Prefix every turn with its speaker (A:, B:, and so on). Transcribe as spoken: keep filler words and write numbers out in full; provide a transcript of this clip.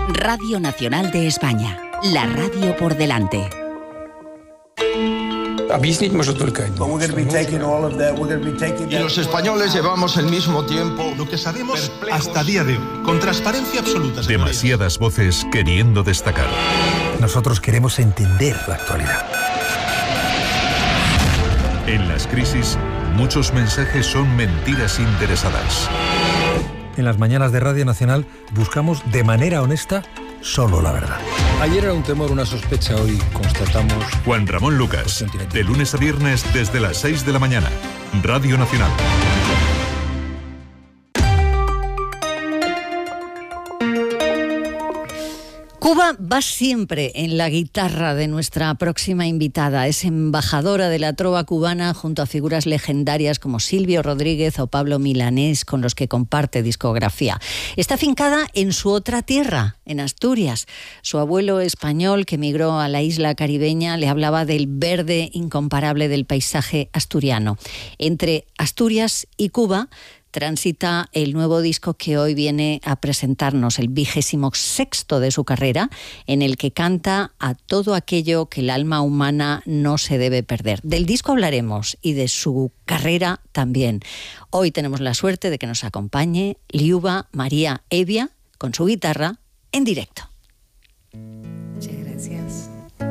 A: Radio Nacional de España, la radio por delante.
B: Y los españoles llevamos el mismo tiempo.
C: Lo que sabemos hasta día de hoy, con transparencia absoluta.
D: Demasiadas voces queriendo destacar.
E: Nosotros queremos entender la actualidad.
D: En las crisis, muchos mensajes son mentiras interesadas.
E: En las mañanas de Radio Nacional buscamos de manera honesta solo la verdad.
F: Ayer era un temor, una sospecha, hoy constatamos...
D: Juan Ramón Lucas, de lunes a viernes desde las seis de la mañana. Radio Nacional.
G: Cuba va siempre en la guitarra de nuestra próxima invitada. Es embajadora de la trova cubana junto a figuras legendarias como Silvio Rodríguez o Pablo Milanés, con los que comparte discografía. Está afincada en su otra tierra, en Asturias. Su abuelo español, que emigró a la isla caribeña, le hablaba del verde incomparable del paisaje asturiano. Entre Asturias y Cuba transita el nuevo disco que hoy viene a presentarnos, el vigésimo sexto de su carrera, en el que canta a todo aquello que el alma humana no se debe perder. Del disco hablaremos y de su carrera también. Hoy tenemos la suerte de que nos acompañe Liuba María Hevia con su guitarra en directo.